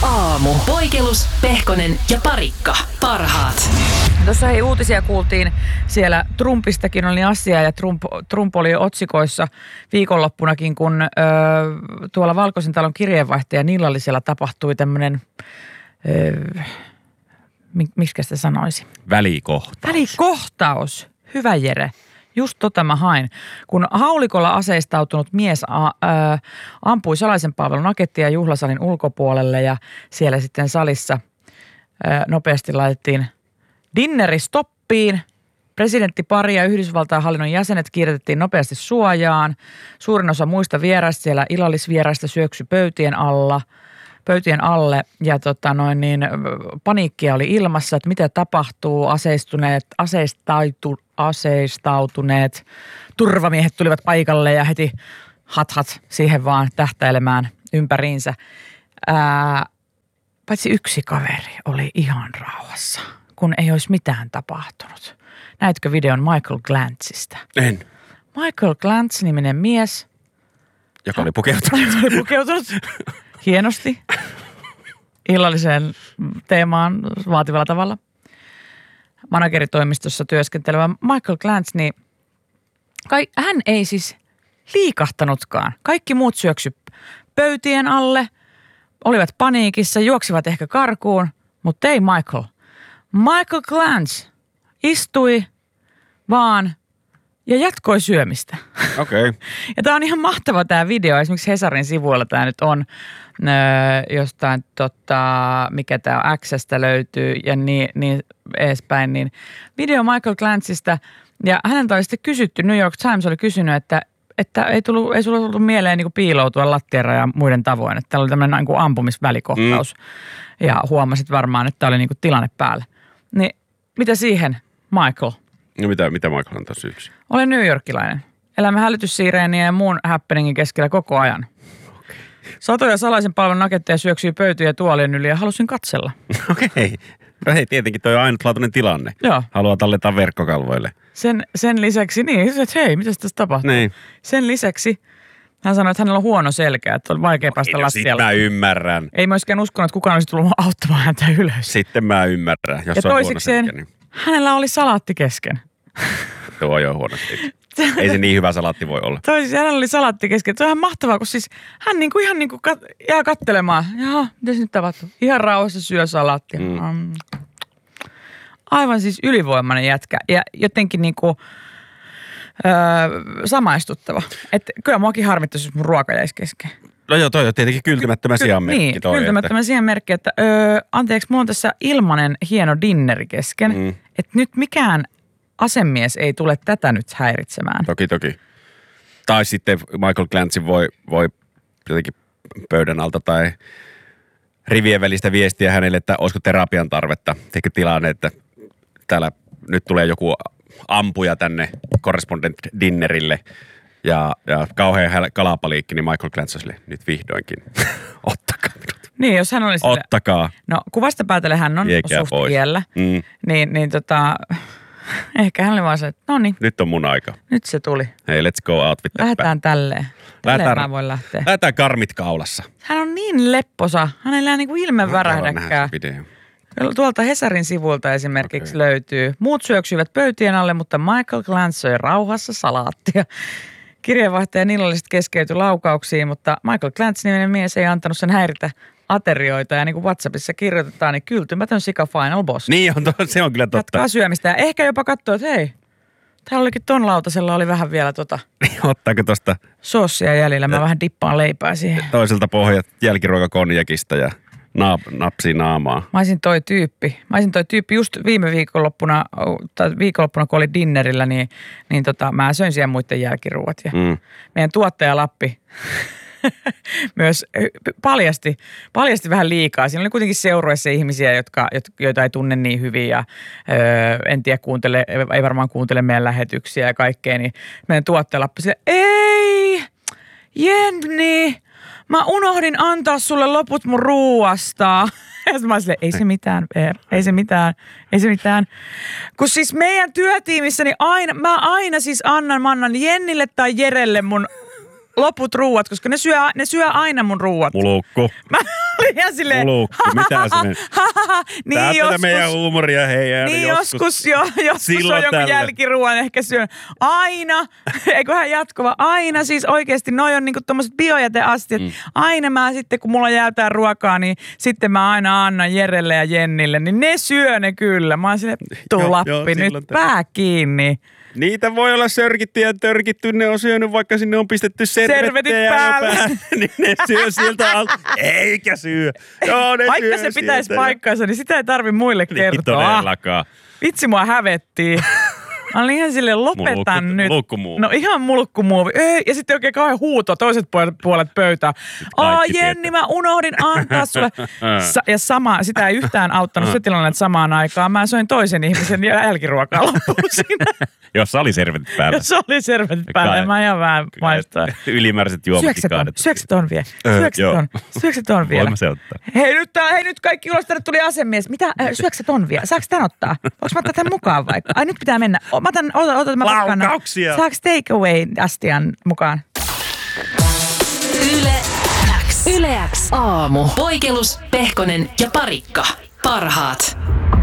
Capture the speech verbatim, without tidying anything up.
aamu. Poikelus, Pehkonen ja Parikka. Parhaat. Tuossa hei uutisia kuultiin. Siellä Trumpistakin oli asiaa ja Trump, Trump oli otsikoissa viikonloppunakin, kun ö, tuolla Valkoisen talon kirjeenvaihtajan illallisella tapahtui tämmöinen, miksi sitä sanoisi? Välikohtaus. Välikohtaus. Hyvä Jere. Just tota mä hain. Kun haulikolla aseistautunut mies a, ä, ampui salaisen palvelun akettia juhlasalin ulkopuolelle ja siellä sitten salissa ä, nopeasti laitettiin dinneri stoppiin. Presidenttipari ja Yhdysvaltain hallinnon jäsenet kiiretettiin nopeasti suojaan. Suurin osa muista vieraista siellä illallisvieraista syöksy pöytien alla. pöytien alle ja tota noin niin, paniikkia oli ilmassa, että mitä tapahtuu, aseistuneet, aseistautu, aseistautuneet turvamiehet tulivat paikalle ja heti hat-hat siihen vaan tähtäilemään ympäriinsä. Ää, paitsi yksi kaveri oli ihan rauhassa, kun ei olisi mitään tapahtunut. Näitkö videon Michael Glantzista? En. Michael Glantz-niminen mies. Joka oli pukeutunut. Joka oli pukeutunut. Hienosti, illalliseen teemaan vaativalla tavalla. Manageritoimistossa työskentelevä Michael Glantz, niin kai, hän ei siis liikahtanutkaan. Kaikki muut syöksy pöytien alle, olivat paniikissa, juoksivat ehkä karkuun, mutta ei Michael. Michael Glantz istui vaan ja jatkoi syömistä. Okei. Okay. Ja tämä on ihan mahtava tämä video. Esimerkiksi Hesarin sivuilla tämä nyt on öö, jostain, tota, mikä tämä on, X:stä löytyy ja niin, niin edespäin. Niin video Michael Glantzista ja häneltä oli sitten kysytty, New York Times oli kysynyt, että, että ei, tullut, ei sulla tullut mieleen niin kuin piiloutua lattialla ja muiden tavoin. Että täällä oli tämmöinen niin kuin ampumisvälikohtaus mm. ja huomasit varmaan, että tämä oli niin kuin tilanne päällä. Niin mitä siihen, Michael? No mitä, mitä Michael antaa syyksi? Olen newyorkilainen. Elämme hälytyssiireeniä ja muun happeningin keskellä koko ajan. Okay. Satoja salaisen palvelun naketteja syöksyy pöytyjä ja tuolien yli ja halusin katsella. Okei. Okay. No hei, tietenkin toi on ainutlaatuinen tilanne. Joo. Haluaa tallentaa verkkokalvoille. Sen, sen lisäksi, niin, että hei, mitä tässä tapahtuu? Niin. Sen lisäksi hän sanoi, että hänellä on huono selkä, että on vaikea no, päästä lattialle. Sitten mä ymmärrän. Ei myöskään uskonut, että kukaan olisi tullut auttamaan häntä ylös. Sitten mä ymmärrän, jos ja on huono selkä. Niin. Hänellä oli salaatti kesken. Tuo on jo huonosti. Ei se niin hyvä salaatti voi olla. Toisin, hänellä oli salaatti kesken. Se on ihan mahtavaa, kun siis hän niinku ihan niinku kat, jää kattelemaan. Jaha, mitäs nyt tapahtuu? Ihan rauhassa syö salaattia. Mm. Aivan siis ylivoimainen jätkä ja jotenkin niinku öö, samaistuttava. Että kyllä muakin harmittaisi, jos mun ruoka jäisi kesken. No joo, toi on tietenkin kyltymättömän sijan merkki. Niin, kyltymättömän sijan merkki, että öö, anteeksi, mulla on tässä ilmanen hieno dinneri kesken. Mm. Että nyt mikään asemies ei tule tätä nyt häiritsemään. Toki, toki. Tai sitten Michael Glantzin voi, voi jotenkin pöydän alta tai rivien välistä viestiä hänelle, että olisiko terapian tarvetta. Teikö tilanne, että täällä nyt tulee joku ampuja tänne correspondent dinnerille ja, ja kauhean kalapaliikki, niin Michael Glantz sille nyt vihdoinkin. Ottakaa minut. Niin, jos hän oli sille, ottakaa. No kuvasta päätellä hän on Jeekää suht pois. kiellä. Mm. Niin, niin tota, ehkä hän oli vaan se, että no niin. Nyt on mun aika. Nyt se tuli. Hei, let's go out with Lähdetään tälleen. Tälleen mä voin lähteä. Lähdetään karmit kaulassa. Hän on niin lepposa. Hänellä ei niinku ilme värähdäkään. Tuolta Hesarin sivuilta esimerkiksi okay. löytyy. Muut syöksyivät pöytien alle, mutta Michael Glantz söi rauhassa salaattia. Kirjeenvaihtajan illalliset keskeytyi laukauksiin, mutta Michael Glantz-niminen mies ei antanut sen häiritä aterioita. Ja niin kuin WhatsAppissa kirjoitetaan, niin kyltymätön sika final boss. Niin, on, se on kyllä totta. Jatkaa syömistä ja ehkä jopa katsoo, että hei, täällä olikin ton lautasella oli vähän vielä tota ottaako tosta soossia jäljellä. Mä ja vähän dippaan leipää siihen. Toiselta pohjat jälkiruokakonjakista ja naap, napsi naamaa. Mä olisin toi tyyppi. Mä olisin toi tyyppi just viime viikonloppuna, tai viikonloppuna kun oli dinnerillä, niin, niin tota, mä söin siellä muiden jälkiruuat. Ja mm. meidän tuottaja Lappi myös paljasti, paljasti vähän liikaa. Siinä oli kuitenkin seurueessa ihmisiä, jotka, joita ei tunne niin hyvin ja öö, en tiedä, kuuntele, ei varmaan kuuntele meidän lähetyksiä ja kaikkea. Niin meidän tuottaja Lappi sille, ei, Jenni, mä unohdin antaa sulle loput mun ruuasta. Ja sitten mä silleen, ei se mitään, Veer, ei se mitään, ei se mitään. Kun siis meidän työtiimissä, niin aina, mä aina siis annan, mä annan Jennille tai Jerelle mun loput ruuat, koska ne syö, ne syö aina mun ruuat. Mulukku. Mä, oli ihan silleen... Mulukku, mitä se meni? niin Tää on joskus, tätä meidän huumoria, hei. niin joskus, joskus, jo, joskus on jonkun jälkiruoan ehkä syön. Aina, eiköhän jatkuva, aina siis oikeasti, noi on niinku tommoset biojäteastiat. Mm. Aina mä sitten, kun mulla jää jotain ruokaa, niin sitten mä aina annan Jerelle ja Jennille, niin ne syö ne kyllä. Mä oon silleen, tulappi, nyt pää kiinni. Niitä voi olla sörkitty ja törkitty, ne on syönyt, vaikka sinne on pistetty servettejä päälle. Niin ne syö sieltä alta, eikä syö. Joo, ne vaikka syö se pitäisi sieltä. paikkansa, niin sitä ei tarvi muille niin, kertoa. Todellakaan. Vitsi, mua hävettiin. Mä olin ihan silleen, lopetan Mulukku, nyt. Mulkkumuovi. No ihan mulkkumuovi. Ei, ja sitten oikein kauhean huuto toiset puolet, puolet pöytää. Aa Jenni, mä unohdin antaa sulle. Sa- ja sama, sitä ei yhtään auttanut se tilanne, että samaan aikaan mä söin toisen ihmisen jälkiruokaa loppuun siinä. Jossa oli servetit päällä. Jossa oli servetit päällä. Ja mä ihan vähän maistaa. Ylimääräiset juomatkin kaadettu. Syöksä ton vielä? Syöksä ton? Syöksä ton vielä? Voimme se ottaa. Hei nyt, täällä, hei nyt kaikki ulos, tänne tuli asemies. Mitä? Äh, syöksä ton vielä? Saaks tän ottaa? Voinko mä ottaa tän mukaan vaikka? Ai nyt pitää mennä. O, mä otan, ota, ota, mä Laukauksia. Saaks take away astian mukaan? Yle X. Yle X aamu. Poikelus, Pehkonen ja Parikka. Parhaat.